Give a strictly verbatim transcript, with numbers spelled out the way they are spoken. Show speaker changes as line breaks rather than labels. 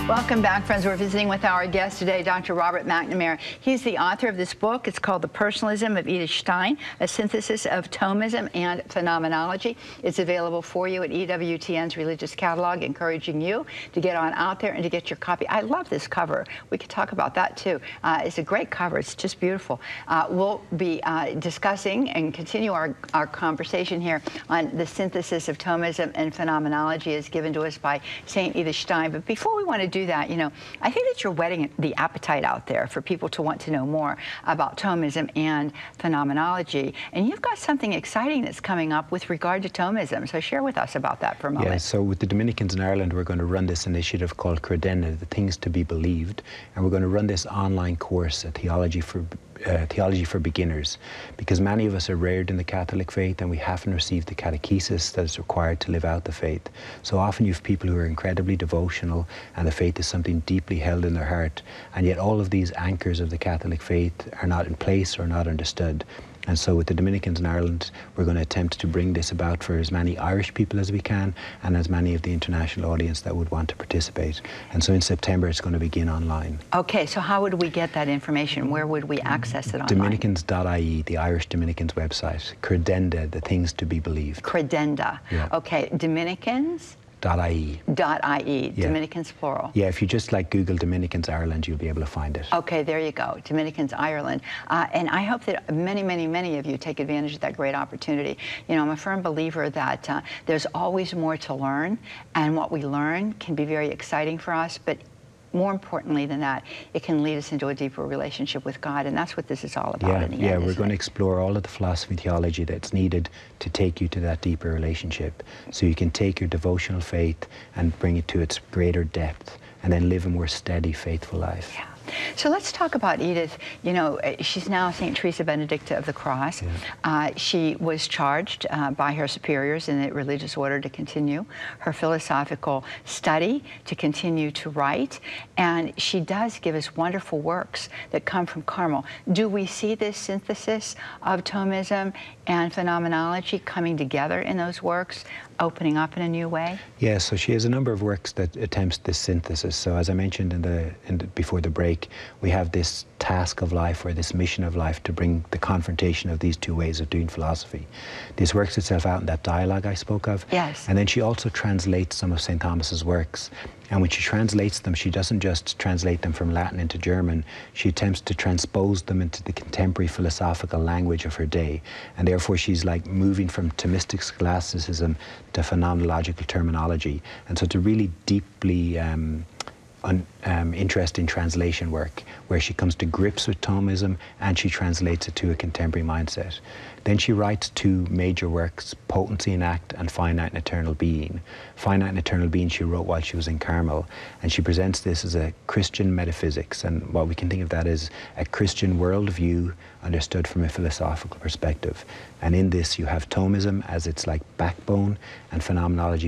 Welcome back, friends. We're visiting with our guest today, Doctor Robert McNamara. He's the author of this book. It's called The Personalism of Edith Stein, a synthesis of Thomism and phenomenology. It's available for you at E W T N's Religious Catalog, encouraging you to get on out there and to get your copy. I love this cover. We could talk about that, too. Uh, it's a great cover. It's just beautiful. Uh, we'll be uh, discussing and continue our, our conversation here on the synthesis of Thomism and phenomenology as given to us by Saint Edith Stein. But before we want to do that, you know, I think that you're whetting the appetite out there for people to want to know more about Thomism and phenomenology. And you've got something exciting that's coming up with regard to Thomism. So share with us about that for a moment.
Yeah, so with the Dominicans in Ireland, we're going to run this initiative called Credenda, the Things to Be Believed. And we're going to run this online course, a theology for Uh, theology for beginners, because many of us are reared in the Catholic faith and we haven't received the catechesis that is required to live out the faith. So often you have people who are incredibly devotional and the faith is something deeply held in their heart, and yet all of these anchors of the Catholic faith are not in place or not understood. And so with the Dominicans in Ireland, we're going to attempt to bring this about for as many Irish people as we can and as many of the international audience that would want to participate. And so in September, it's going to begin online.
Okay, so how would we get that information? Where would we access it online?
Dominicans dot I E, the Irish Dominicans website. Credenda, the Things to Be Believed.
Credenda.
Yeah.
Okay, Dominicans?
Dot I E.
Dot I E,
Yeah.
Dominicans plural.
Yeah, if you just like Google Dominicans Ireland, you'll be able to find it.
Okay, there you go, Dominicans Ireland. Uh, and I hope that many, many, many of you take advantage of that great opportunity. You know, I'm a firm believer that uh, there's always more to learn, and what we learn can be very exciting for us, but more importantly than that, it can lead us into a deeper relationship with God, and that's what this is all about.
Yeah,
in the
yeah,
end,
we're going
it?
to explore all of the philosophy and theology that's needed to take you to that deeper relationship, so you can take your devotional faith and bring it to its greater depth, and then live a more steady, faithful life.
Yeah. So let's talk about Edith. You know, she's now Saint Teresa Benedicta of the Cross.
Yeah.
Uh, she was charged uh, by her superiors in the religious order to continue her philosophical study, to continue to write, and she does give us wonderful works that come from Carmel. Do we see this synthesis of Thomism and phenomenology coming together in those works, opening up in a new way?
Yeah, so she has a number of works that attempts this synthesis. So as I mentioned in the, in the before the break, we have this task of life, or this mission of life, to bring the confrontation of these two ways of doing philosophy. This works itself out in that dialogue I spoke of.
Yes.
And then she also translates some of Saint Thomas's works. And when she translates them, she doesn't just translate them from Latin into German. She attempts to transpose them into the contemporary philosophical language of her day. And therefore, she's like moving from Thomistic scholasticism to phenomenological terminology. And so it's a really deeply um, un, um, interesting translation work, where she comes to grips with Thomism and she translates it to a contemporary mindset. Then she writes two major works, Potency in Act and Finite and Eternal Being. Finite and Eternal Being she wrote while she was in Carmel, and she presents this as a Christian metaphysics, and what we can think of that as a Christian worldview understood from a philosophical perspective. And in this you have Thomism as its like backbone, and phenomenology